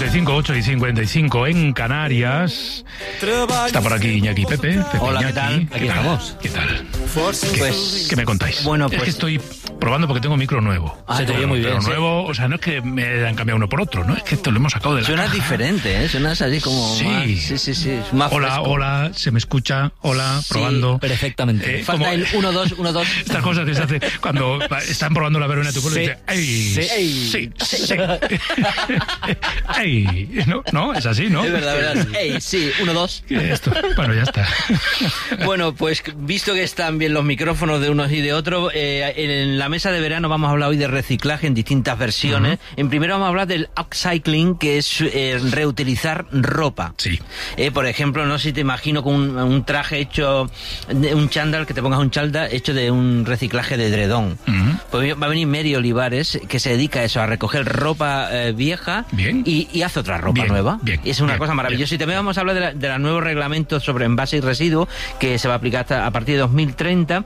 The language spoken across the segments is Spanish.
7:55, 8:55 en Canarias. Está por aquí Iñaki Pepe. Hola, Iñaki. ¿qué tal? Aquí estamos. ¿Qué tal? Pues, ¿Qué me contáis? Bueno, es pues que estoy probando porque tengo micro nuevo. Se te oye muy bien. Pero nuevo, o sea, no es que me han cambiado uno por otro, ¿no? Es que esto lo hemos sacado de la Suenas caja. diferente, ¿eh? Suenas así como Sí. más... Sí. Es más Hola, fresco. hola, se me escucha. Hola, probando. Perfectamente. Falta como- el 1, 2. Estas cosas que se hace cuando están probando la Verona de tu pueblo y Sí. dice, ¡ay! Sí. Sí. ¡Ay! No, es así, ¿no? Es verdad. Ey, sí, 1, 2. Esto. Bueno, ya está. Bueno, pues visto que están bien los micrófonos de unos y de otros, en la mesa de verano vamos a hablar hoy de reciclaje en distintas versiones. En primero vamos a hablar del upcycling, que es reutilizar ropa. Sí. Por ejemplo, no sé si te imagino con un traje hecho, un chándal, que te pongas un chándal hecho de un reciclaje de edredón. Pues va a venir Mary Olivares, que se dedica a eso, a recoger ropa vieja. Bien. Y hace otra ropa Bien, nueva. bien, Es una bien, cosa maravillosa. Y también vamos a hablar de los nuevos reglamentos sobre envases y residuos, que se va a aplicar hasta a partir de 2030,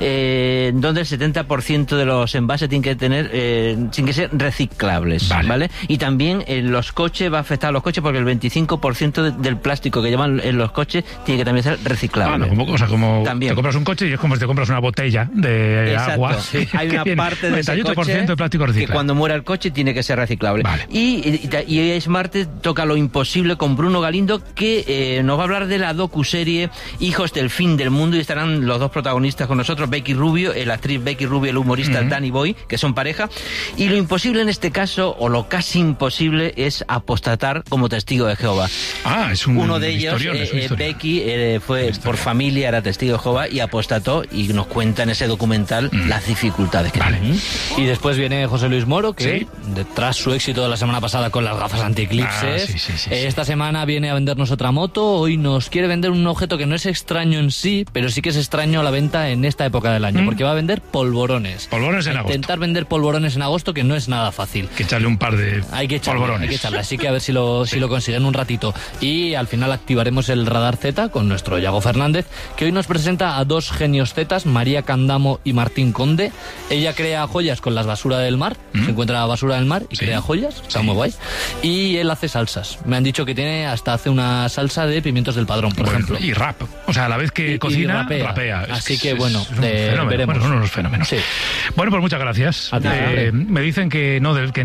donde el 70% de los envases tienen que tener, tienen que ser reciclables, ¿vale? Y también los coches, va a afectar a los coches porque el 25% del plástico que llevan en los coches tiene que también ser reciclable. Como También. te compras un coche y es como si te compras una botella de Exacto. agua. Sí. Hay que una tiene parte de ese 98% coche de plástico reciclable. que cuando muera el coche tiene que ser reciclable. Vale. Y hoy es martes, toca Lo Imposible con Bruno Galindo, que nos va a hablar de la docuserie Hijos del Fin del Mundo, y estarán los dos protagonistas con nosotros, Becky Rubio, la actriz Becky Rubio, el humorista Danny Boy, que son pareja. Y lo imposible en este caso, o lo casi imposible, es apostatar como testigo de Jehová. Es un Uno de ellos, historión, es una historia. Becky, fue por familia, era testigo de Jehová y apostató, y nos cuenta en ese documental las dificultades que tiene. Y después viene José Luis Moro, que Sí. tras su éxito de la semana pasada con las gafas antieclipses, Sí. esta semana viene a vendernos otra moto. Hoy nos quiere vender un objeto que no es extraño en sí, pero sí que es extraño a la venta en esta época del año, porque va a vender polvorones. Polvorones en agosto. Intentar vender polvorones en agosto, que no es nada fácil. Hay que echarle un par de Hay que polvorones. echarle, así que a ver si lo consiguen un ratito. Y al final activaremos el radar Z con nuestro Yago Fernández, que hoy nos presenta a dos genios Zetas, María Candamo y Martín Conde. Ella crea joyas con las basura del mar, se encuentra la basura del mar y crea joyas, está muy guay. Y él hace salsas. Me han dicho que hace una salsa de pimientos del Padrón, por ejemplo. Y rap. O sea, a la vez que cocina, rapea. Así que bueno, es un fenómeno. veremos. Bueno, son unos fenómenos. Sí. Bueno, pues muchas gracias. A ti, hombre. Me dicen que no, que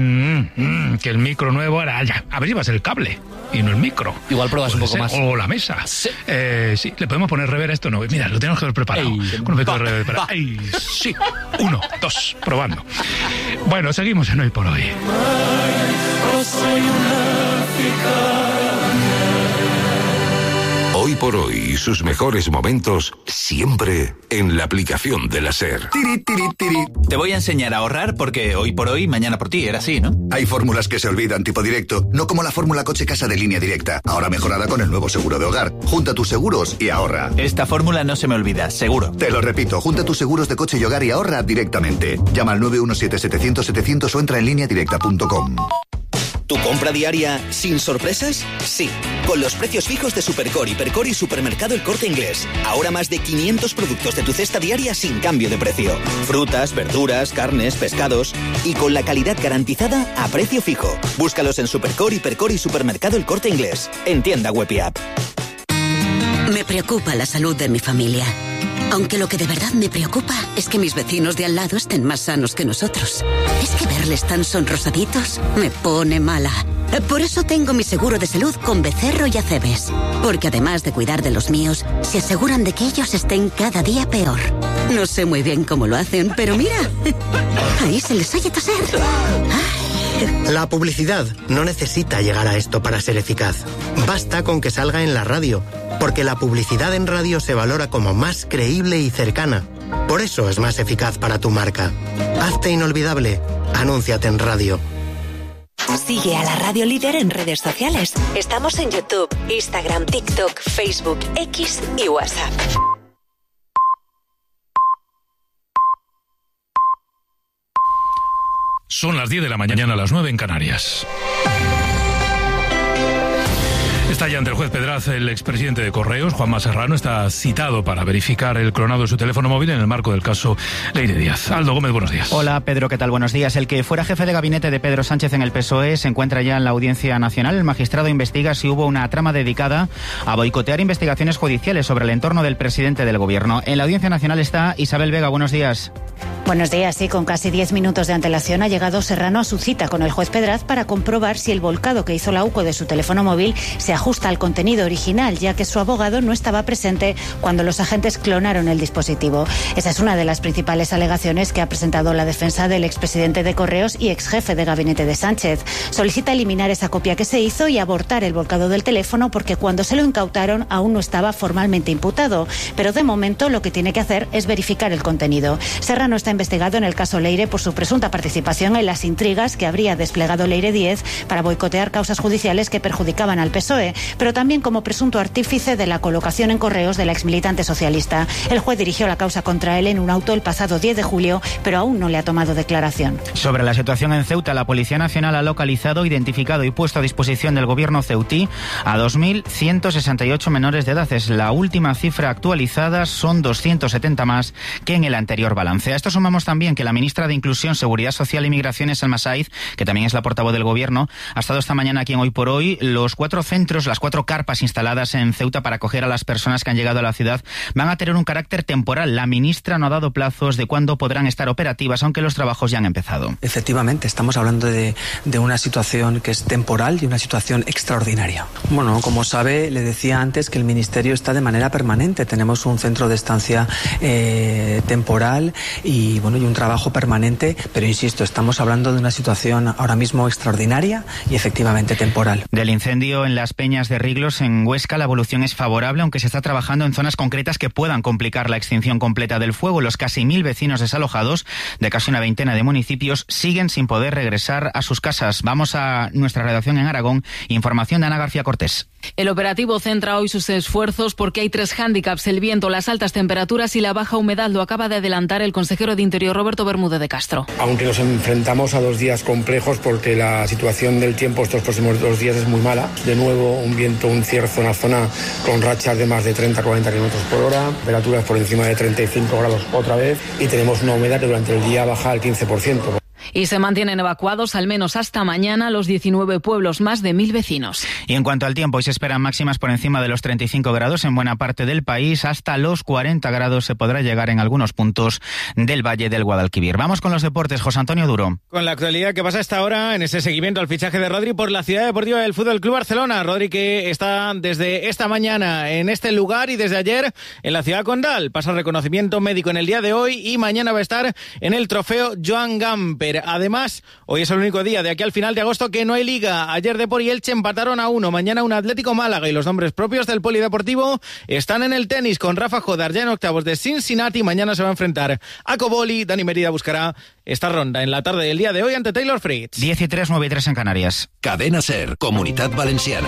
el micro nuevo era ya. A ver si va a ser el cable y no el micro. Igual pruebas un Puede poco ser, más. O la mesa. Sí. Sí, le podemos poner rever a esto, no. Mira, lo tenemos que haber preparado. Con un efecto de rever. Sí. 1, 2, probando. Bueno, seguimos en Hoy por Hoy. Hoy por Hoy y sus mejores momentos siempre en la aplicación de la SER. Tiri, tiri, tiri. Te voy a enseñar a ahorrar porque hoy por hoy, mañana por ti, era así, ¿no? Hay fórmulas que se olvidan, tipo directo, no como la fórmula coche casa de Línea Directa, ahora mejorada con el nuevo seguro de hogar. Junta tus seguros y ahorra. Esta fórmula no se me olvida, seguro. Te lo repito, junta tus seguros de coche y hogar y ahorra directamente. Llama al 917-700-700 o entra en lineadirecta.com. ¿Tu compra diaria sin sorpresas? Sí, con los precios fijos de Supercore, Hipercore y Supermercado El Corte Inglés. Ahora más de 500 productos de tu cesta diaria sin cambio de precio. Frutas, verduras, carnes, pescados y con la calidad garantizada a precio fijo. Búscalos en Supercore, Hipercore y Supermercado El Corte Inglés. En tienda web y app. Me preocupa la salud de mi familia. Aunque lo que de verdad me preocupa es que mis vecinos de al lado estén más sanos que nosotros. Es que verles tan sonrosaditos me pone mala. Por eso tengo mi seguro de salud con Becerro y Acebes. Porque además de cuidar de los míos, se aseguran de que ellos estén cada día peor. No sé muy bien cómo lo hacen, pero mira, ahí se les oye toser. La publicidad no necesita llegar a esto para ser eficaz. Basta con que salga en la radio, porque la publicidad en radio se valora como más creíble y cercana. Por eso es más eficaz para tu marca. Hazte inolvidable. Anúnciate en radio. Sigue a la Radio Líder en redes sociales. Estamos en YouTube, Instagram, TikTok, Facebook, X y WhatsApp. Son las 10 de la mañana, a las 9 en Canarias. Está ya ante el juez Pedraz el expresidente de Correos, Juanma Serrano, está citado para verificar el clonado de su teléfono móvil en el marco del caso Leire Díaz. Aldo Gómez, buenos días. Hola Pedro, ¿qué tal? Buenos días. El que fuera jefe de gabinete de Pedro Sánchez en el PSOE se encuentra ya en la Audiencia Nacional. El magistrado investiga si hubo una trama dedicada a boicotear investigaciones judiciales sobre el entorno del presidente del gobierno. En la Audiencia Nacional está Isabel Vega, buenos días. Buenos días, sí, con casi 10 minutos de antelación ha llegado Serrano a su cita con el juez Pedraz para comprobar si el volcado que hizo la UCO de su teléfono móvil se ajusta al contenido original, ya que su abogado no estaba presente cuando los agentes clonaron el dispositivo. Esa es una de las principales alegaciones que ha presentado la defensa del expresidente de Correos y exjefe de gabinete de Sánchez. Solicita eliminar esa copia que se hizo y abortar el volcado del teléfono porque cuando se lo incautaron aún no estaba formalmente imputado. Pero de momento lo que tiene que hacer es verificar el contenido. Serrano está investigado en el caso Leire por su presunta participación en las intrigas que habría desplegado Leire Díez para boicotear causas judiciales que perjudicaban al PSOE, pero también como presunto artífice de la colocación en Correos de la exmilitante socialista. El juez dirigió la causa contra él en un auto el pasado 10 de julio, pero aún no le ha tomado declaración. Sobre la situación en Ceuta, la Policía Nacional ha localizado, identificado y puesto a disposición del gobierno ceutí a 2.168 menores de edad. Es la última cifra actualizada, son 270 más que en el anterior balance. A esto sumamos también que la ministra de Inclusión, Seguridad Social y Migraciones, Salma Said, que también es la portavoz del gobierno, ha estado esta mañana aquí en Hoy por Hoy. Los 4 centros, las 4 carpas instaladas en Ceuta para acoger a las personas que han llegado a la ciudad van a tener un carácter temporal. La ministra no ha dado plazos de cuándo podrán estar operativas, aunque los trabajos ya han empezado. Efectivamente, estamos hablando de una situación que es temporal y una situación extraordinaria. Bueno, como sabe, le decía antes que el Ministerio está de manera permanente. Tenemos un centro de estancia temporal y un trabajo permanente, pero insisto, estamos hablando de una situación ahora mismo extraordinaria y efectivamente temporal. Del incendio en las Peñas de Riglos, en Huesca, la evolución es favorable, aunque se está trabajando en zonas concretas que puedan complicar la extinción completa del fuego. Los casi 1.000 vecinos desalojados de casi una veintena de municipios siguen sin poder regresar a sus casas. Vamos a nuestra redacción en Aragón. Información de Ana García Cortés. El operativo centra hoy sus esfuerzos porque hay 3 hándicaps: el viento, las altas temperaturas y la baja humedad. Lo acaba de adelantar el consejero de Interior, Roberto Bermúdez de Castro. Aunque nos enfrentamos a 2 días complejos porque la situación del tiempo estos próximos 2 días es muy mala. De nuevo, un viento, un cierzo en la zona con rachas de más de 30-40 kilómetros por hora, temperaturas por encima de 35 grados otra vez, y tenemos una humedad que durante el día baja al 15%. Y se mantienen evacuados al menos hasta mañana los 19 pueblos, más de 1.000 vecinos. Y en cuanto al tiempo, hoy se esperan máximas por encima de los 35 grados en buena parte del país. Hasta los 40 grados se podrá llegar en algunos puntos del Valle del Guadalquivir. Vamos con los deportes. José Antonio Duro. Con la actualidad que pasa hasta ahora en ese seguimiento al fichaje de Rodri por la Ciudad Deportiva del Fútbol Club Barcelona. Rodri, que está desde esta mañana en este lugar y desde ayer en la ciudad condal. Pasa reconocimiento médico en el día de hoy y mañana va a estar en el trofeo Joan Gamper. Además, hoy es el único día de aquí al final de agosto que no hay liga. Ayer Depor y Elche empataron a 1. Mañana un Atlético Málaga, y los nombres propios del polideportivo están en el tenis, con Rafa Jodar ya en octavos de Cincinnati. Mañana se va a enfrentar a Coboli. Dani Merida buscará esta ronda en la tarde del día de hoy ante Taylor Fritz. 10:03, 9:03 en Canarias. Cadena SER, Comunitat Valenciana.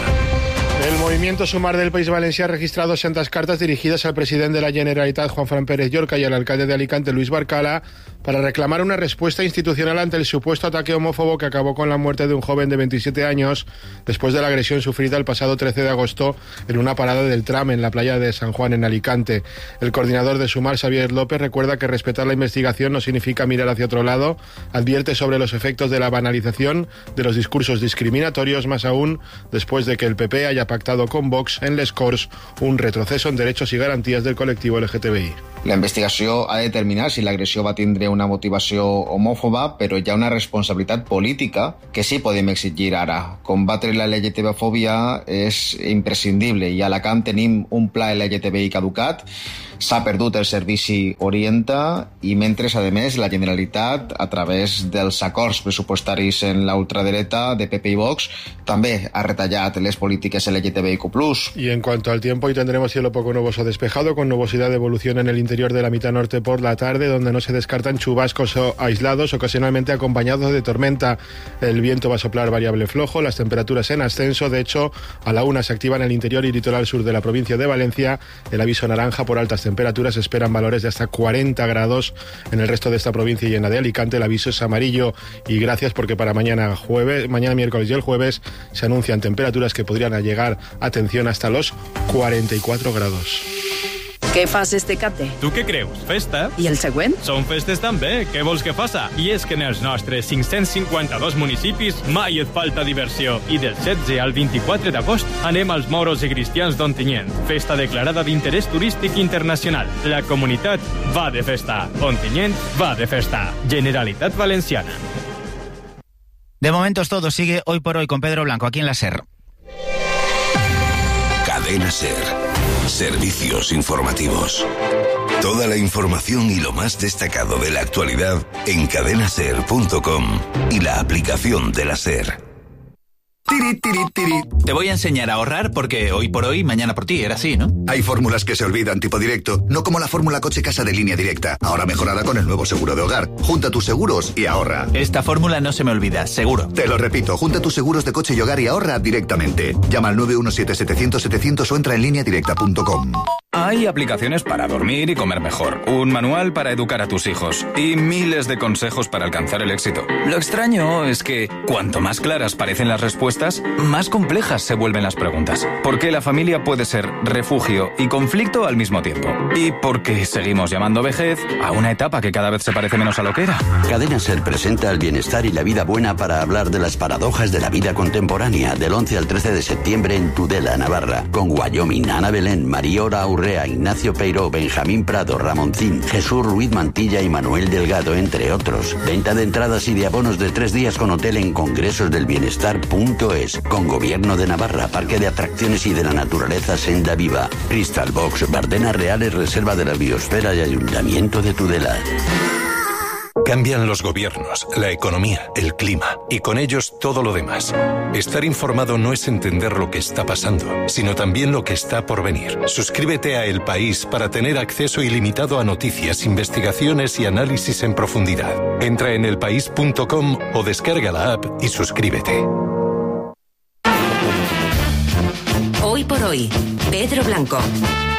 El movimiento Sumar del País Valencià ha registrado 100 cartas dirigidas al presidente de la Generalitat, Juanfran Pérez Llorca, y al alcalde de Alicante, Luis Barcala, para reclamar una respuesta institucional ante el supuesto ataque homófobo que acabó con la muerte de un joven de 27 años después de la agresión sufrida el pasado 13 de agosto en una parada del tram en la playa de San Juan, en Alicante. El coordinador de Sumar, Xavier López, recuerda que respetar la investigación no significa mirar hacia otro lado. Advierte sobre los efectos de la banalización de los discursos discriminatorios, más aún después de que el PP haya pactado con Vox en les Corts un retroceso en derechos i garanties del col·lectiu LGTBI. La investigació ha de determinar si l'agressió va tindre una motivació homòfoba, però hi ha una responsabilitat política que sí podem exigir ara. Combatre la LGTB-fòbia és imprescindible i a Alacant tenim un pla LGTBI caducat, s'ha perdut el servici Orienta i mentre, a més, la Generalitat, a través dels acords pressupostaris en la ultradereta de PP i Vox, també ha retallat les polítiques LGTBIQ+. Y en cuanto al tiempo, hoy tendremos cielo poco nuboso despejado, con nubosidad de evolución en el interior de la mitad norte por la tarde, donde no se descartan chubascos aislados, ocasionalmente acompañados de tormenta. El viento va a soplar variable flojo, las temperaturas en ascenso. De hecho, a la 1 se activa en el interior y litoral sur de la provincia de Valencia el aviso naranja por altas temperaturas. Se esperan valores de hasta 40 grados en el resto de esta provincia y en la de Alicante. El aviso es amarillo y gracias porque para mañana miércoles y el jueves se anuncian temperaturas que podrían llegar, atención, hasta los 44 grados. Què fas este cate? Tu què creus? Festa? I el següent? Són festes també, què vols que faça? I és que en els nostres 552 municipis mai et falta diversió. I del 16 al 24 d'agost anem als Moros i Cristians d'Ontinyent. Festa declarada d'interès turístic internacional. La comunitat va de festa. Ontinyent va de festa. Generalitat Valenciana. De momento es todo. Sigue Hoy por Hoy con Pedro Blanco aquí en la SER. Cadena SER. Servicios informativos. Toda la información y lo más destacado de la actualidad en cadenaser.com y la aplicación de la SER. Te voy a enseñar a ahorrar porque hoy por hoy, mañana por ti, era así, ¿no? Hay fórmulas que se olvidan, tipo directo, no como la fórmula coche-casa de Línea Directa, ahora mejorada con el nuevo seguro de hogar. Junta tus seguros y ahorra. Esta fórmula no se me olvida, seguro. Te lo repito, junta tus seguros de coche y hogar y ahorra directamente. Llama al 917-700-700 o entra en lineadirecta.com. Hay aplicaciones para dormir y comer mejor, un manual para educar a tus hijos y miles de consejos para alcanzar el éxito. Lo extraño es que cuanto más claras parecen las respuestas, más complejas se vuelven las preguntas. ¿Por qué la familia puede ser refugio y conflicto al mismo tiempo? ¿Y por qué seguimos llamando vejez a una etapa que cada vez se parece menos a lo que era? Cadena SER presenta el bienestar y la vida buena para hablar de las paradojas de la vida contemporánea del 11 al 13 de septiembre en Tudela, Navarra, con Wyoming, Ana Belén, Mariora Urrea, Ignacio Peiró, Benjamín Prado, Ramoncín, Jesús Ruiz Mantilla y Manuel Delgado, entre otros. Venta de entradas y de abonos de 3 días con hotel en congresosdelbienestar.es, con Gobierno de Navarra, Parque de Atracciones y de la Naturaleza Senda Viva, Crystal Box, Bardenas Reales, Reserva de la Biosfera y Ayuntamiento de Tudela. Cambian los gobiernos, la economía, el clima y con ellos todo lo demás. Estar informado no es entender lo que está pasando, sino también lo que está por venir. Suscríbete a El País para tener acceso ilimitado a noticias, investigaciones y análisis en profundidad. Entra en elpaís.com o descarga la app y suscríbete. Hoy por Hoy, Pedro Blanco.